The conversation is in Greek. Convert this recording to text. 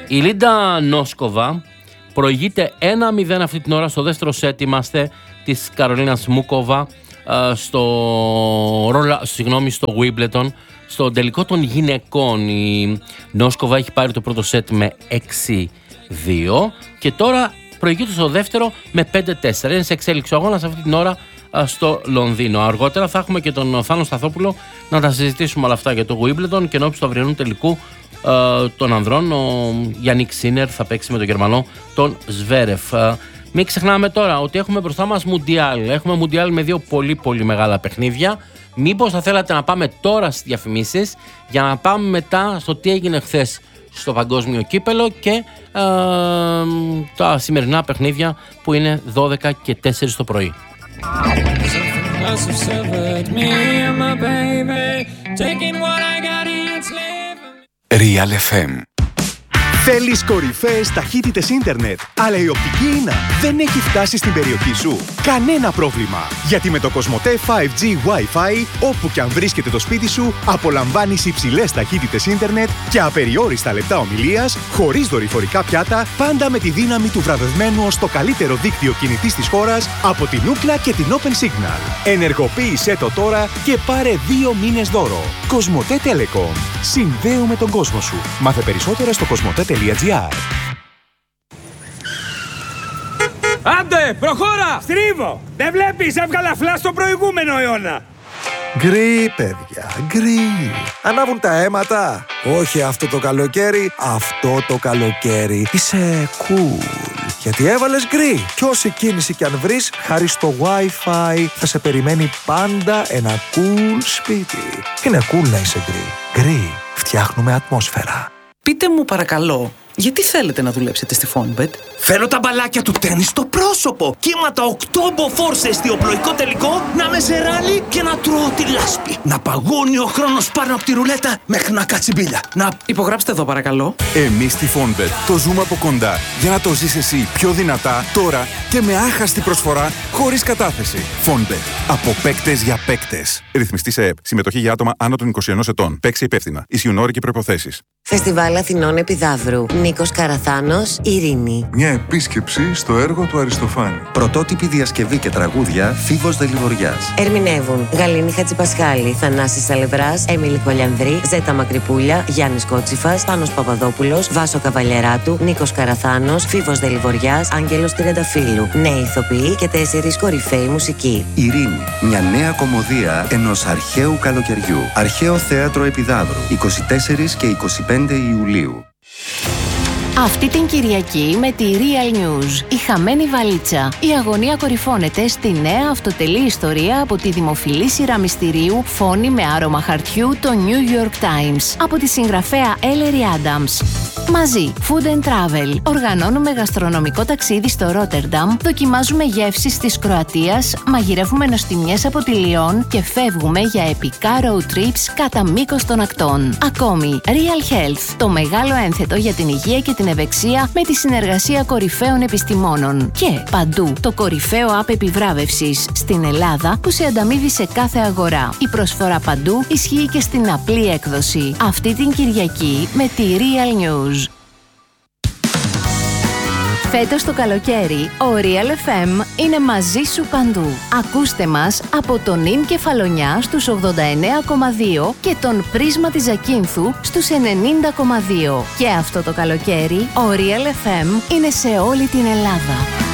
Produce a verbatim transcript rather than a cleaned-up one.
Η Λίντα Νόσκοβα προηγείται ένα μηδέν αυτή την ώρα. Στο δεύτερο σετ είμαστε της Καρολίνας Μούκοβα στο, ρόλα, συγγνώμη, στο Wimbledon. Στο τελικό των γυναικών η Νόσκοβα έχει πάρει το πρώτο σετ με έξι δύο και τώρα προηγείται στο δεύτερο με πέντε τέσσερα. Είναι σε εξέλιξη ο αγώνας αυτή την ώρα στο Λονδίνο. Αργότερα θα έχουμε και τον Θάνο Σταθόπουλο να τα συζητήσουμε όλα αυτά για το Wimbledon και ενώπιση του αυριανού τελικού των ανδρών. Ο Γιάννικ Σίνερ θα παίξει με τον Γερμανό τον Σβέρεφ. Μην ξεχνάμε τώρα ότι έχουμε μπροστά μας Μουντιάλ. Έχουμε Μουντιάλ με δύο πολύ πολύ μεγάλα παιχνίδια. Μήπως θα θέλατε να πάμε τώρα στις διαφημίσεις για να πάμε μετά στο τι έγινε χθες στο παγκόσμιο κύπελο και ε, τα σημερινά παιχνίδια που είναι δώδεκα και τέσσερα το πρωί. Real εφ εμ. Θέλεις κορυφαίες ταχύτητες ίντερνετ, αλλά η οπτική ίνα δεν έχει φτάσει στην περιοχή σου? Κανένα πρόβλημα, γιατί με το Κοσμοτέ φάιβ τζι Wi-Fi, όπου και αν βρίσκεται το σπίτι σου, απολαμβάνεις υψηλές ταχύτητες ίντερνετ και απεριόριστα λεπτά ομιλίας, χωρίς δορυφορικά πιάτα, πάντα με τη δύναμη του βραβευμένου ως το καλύτερο δίκτυο κινητής της χώρας από την Ookla και την Open Signal. Ενεργοποίησέ το τώρα και πάρε δύο μήνες δώρο. Κοσμοτέ Telecom. Συνδέουμε τον κόσμο σου. Μάθε περισσότερα στο κοσμοτέ τελεία τζι άρ. Άντε, προχώρα! Στρίβω! Δεν βλέπεις, έβγαλα φλα στο προηγούμενο αιώνα! Γκρι, παιδιά, γκρι. Ανάβουν τα αίματα. Όχι αυτό το καλοκαίρι, αυτό το καλοκαίρι. Είσαι cool. Γιατί έβαλες γκρι. Κι όση κίνηση κι αν βρεις, χάρη στο Wi-Fi θα σε περιμένει πάντα ένα cool σπίτι. Είναι cool να είσαι γκρι. Γκρι. Φτιάχνουμε ατμόσφαιρα. Πείτε μου παρακαλώ, γιατί θέλετε να δουλέψετε στη Fonbet? Θέλω τα μπαλάκια του τένις στο πρόσωπο. Κύματα οκτώ μποφόρ σε εστιοπλοϊκό τελικό, να με σε ράλι και να τρώω τη λάσπη. Να παγώνει ο χρόνος πάνω από τη ρουλέτα μέχρι να κάτσει μπίλια. Να... Υπογράψτε εδώ παρακαλώ. Εμείς στη Fonbet το ζούμε από κοντά για να το ζεις εσύ πιο δυνατά τώρα και με άχαστη προσφορά χωρίς κατάθεση. Fonbet. Από παίκτες για παίκτες. Ρυθμιστή σε ΕΕΠ. Συμμετοχή για άτομα άνω των είκοσι ενός ετών. Παίξει υπεύθυνα. Ισχύουν όροι και προϋποθέσεις. Φεστιβάλ Αθηνών Επιδαύρου. Νίκος Καραθάνος, Ειρήνη. Μια επίσκεψη στο έργο του Αριστοφάνη. Πρωτότυπη διασκευή και τραγούδια Φίβος Δελιβοριάς. Ερμηνεύουν Γαλήνη Χατζηπασχάλη, Θανάσης Σαλευράς, Έμιλη Χολιανδρή, Ζέτα Μακρυπούλια, Γιάννης Κότσιφας, Πάνος Παπαδόπουλος, Βάσο Καβαλιεράτου, Νίκος Καραθάνος, Φίβος Δελιβοριάς, Άγγελος Τριανταφύλου. Νέοι ηθοποιοί και τέσσερις κορυφαίοι μουσικοί. Ειρήνη. Μια νέα κομμωδία ενός αρχαίου καλοκαιριού. Αρχαίο Θέατρο Επιδαύρου. είκοσι τέσσερα και είκοσι πέντε Ιουλίου. Αυτή την Κυριακή με τη Real News, η χαμένη βαλίτσα. Η αγωνία κορυφώνεται στη νέα αυτοτελή ιστορία από τη δημοφιλή σειρά μυστηρίου Φόνη με άρωμα χαρτιού, το New York Times, από τη συγγραφέα Ellery Adams. Μαζί, Food and Travel. Οργανώνουμε γαστρονομικό ταξίδι στο Ρότερνταμ, δοκιμάζουμε γεύσεις της Κροατίας, μαγειρεύουμε νοστιμιές από τη Λιόν και φεύγουμε για επικά road trips κατά μήκος των ακτών. Ακόμη, Real Health, το μεγάλο ένθετο για την υγεία και την ευεξία με τη συνεργασία κορυφαίων επιστημόνων. Και παντού, το κορυφαίο app επιβράβευσης στην Ελλάδα που σε ανταμείβει σε κάθε αγορά. Η προσφορά παντού ισχύει και στην απλή έκδοση. Αυτή την Κυριακή με τη Real News. Φέτος το καλοκαίρι, ο Real εφ εμ είναι μαζί σου παντού. Ακούστε μας από τον Ιν Κεφαλονιά στους ογδόντα εννέα κόμμα δύο και τον Πρίσμα της Ζακίνθου στους ενενήντα κόμμα δύο. Και αυτό το καλοκαίρι, ο Real εφ εμ είναι σε όλη την Ελλάδα.